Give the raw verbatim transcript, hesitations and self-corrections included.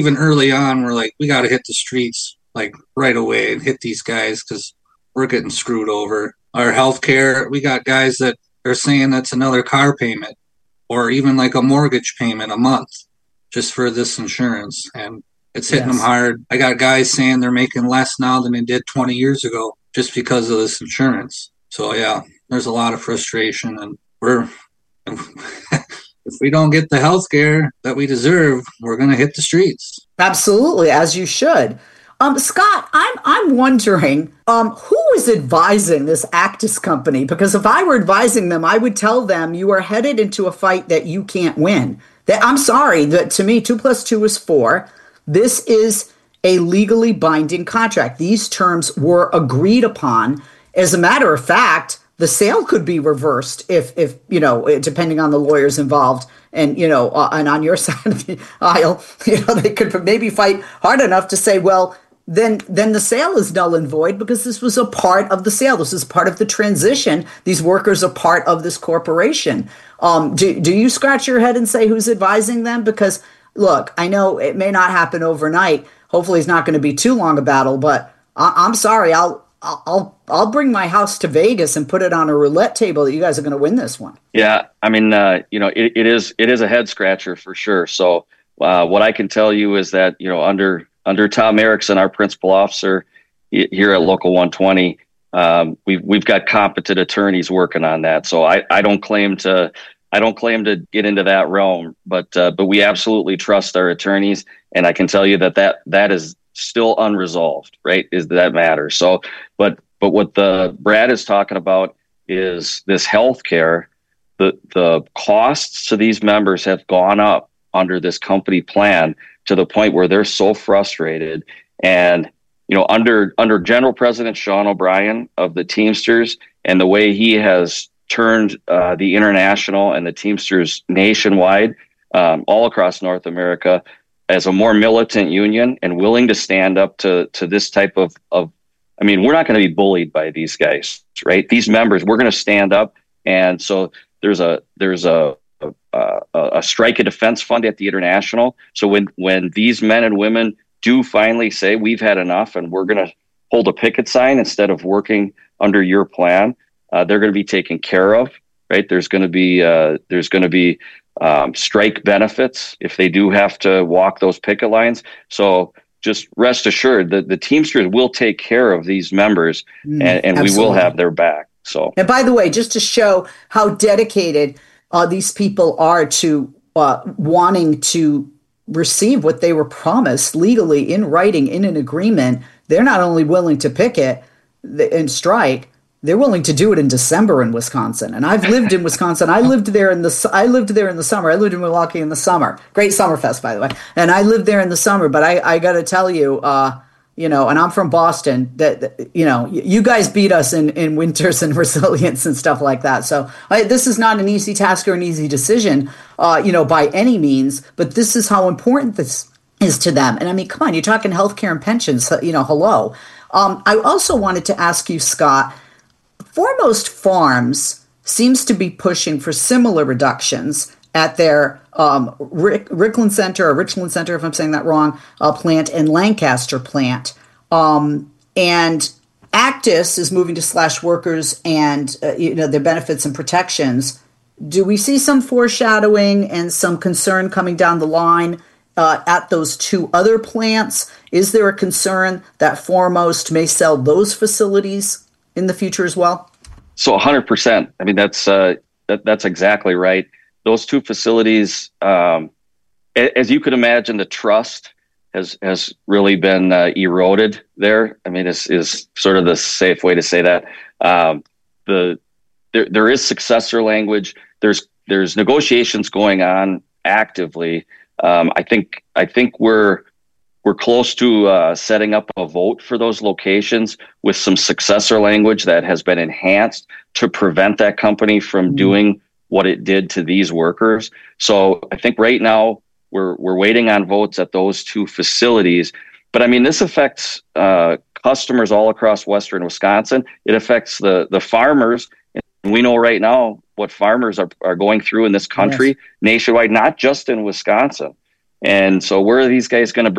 even early on, we're like, we got to hit the streets like right away and hit these guys because we're getting screwed over. Our healthcare, we got guys that are saying that's another car payment or even like a mortgage payment a month just for this insurance. And it's hitting yes. them hard. I got guys saying they're making less now than they did twenty years ago just because of this insurance. So, yeah, there's a lot of frustration. And we're, if we don't get the health care that we deserve, we're going to hit the streets. Absolutely, as you should. Um, Scott, I'm I'm wondering um, who is advising this Actis company? Because if I were advising them, I would tell them you are headed into a fight that you can't win. That I'm sorry, that to me, two plus two is four. This is a legally binding contract. These terms were agreed upon. As a matter of fact, the sale could be reversed if, if you know, depending on the lawyers involved. And, you know, uh, and on your side of the aisle, you know, they could maybe fight hard enough to say, well, then then the sale is null and void because this was a part of the sale. This is part of the transition. These workers are part of this corporation. Um, do, do you scratch your head and say who's advising them? Because, look, I know it may not happen overnight. Hopefully it's not going to be too long a battle, but I, I'm sorry. I'll I'll I'll bring my house to Vegas and put it on a roulette table that you guys are going to win this one. Yeah, I mean, uh, you know, it, it is it is a head scratcher for sure. So uh, what I can tell you is that, you know, under under Tom Erickson, our principal officer here at Local one twenty, um, we've we've got competent attorneys working on that. So I, I don't claim to I don't claim to get into that realm, but uh, but we absolutely trust our attorneys, and I can tell you that that that is still unresolved, right? Is that matter? So, but but what the Brad is talking about is this healthcare. The the costs to these members have gone up under this company plan to the point where they're so frustrated. And you know, under under General President Sean O'Brien of the Teamsters and the way he has turned uh, the International and the Teamsters nationwide, um, all across North America, as a more militant union and willing to stand up to to this type of, of I mean, we're not going to be bullied by these guys, right? These members, we're going to stand up. And so there's a there's a a, a strike and defense fund at the International. So when when these men and women do finally say we've had enough and we're going to hold a picket sign instead of working under your plan, uh, they're going to be taken care of, right? There's going to be uh, there's going to be Um, strike benefits if they do have to walk those picket lines. So just rest assured that the Teamsters will take care of these members mm, and, and we will have their back. So, and by the way, just to show how dedicated uh, these people are to uh, wanting to receive what they were promised legally in writing in an agreement, they're not only willing to picket and strike, they're willing to do it in December in Wisconsin. And I've lived in Wisconsin. I lived there in the I lived there in the summer. I lived in Milwaukee in the summer. Great Summerfest, by the way. And I lived there in the summer. But I, I got to tell you, uh, you know, and I'm from Boston, that, that you know, you guys beat us in, in winters and resilience and stuff like that. So I, this is not an easy task or an easy decision, uh, you know, by any means. But this is how important this is to them. And I mean, come on, you're talking healthcare and pensions. You know, hello. Um, I also wanted to ask you, Scott. Foremost Farms seems to be pushing for similar reductions at their um, Rick, Richland Center or Richland Center, if I'm saying that wrong, uh, plant and Lancaster plant. Um, and Actis is moving to slash workers and uh, you know their benefits and protections. Do we see some foreshadowing and some concern coming down the line uh, at those two other plants? Is there a concern that Foremost may sell those facilities in the future as well? So one hundred percent. I mean, that's uh, that, that's exactly right. Those two facilities, um, as you could imagine, the trust has has really been uh, eroded there. I mean, is is sort of the safe way to say that. Um, the there there is successor language. There's there's negotiations going on actively. Um, I think I think we're We're close to uh, setting up a vote for those locations with some successor language that has been enhanced to prevent that company from mm-hmm. doing what it did to these workers. So I think right now we're we're waiting on votes at those two facilities. But I mean, this affects uh, customers all across Western Wisconsin. It affects the the farmers. And we know right now what farmers are, are going through in this country, yes. nationwide, not just in Wisconsin. And so where are these guys going to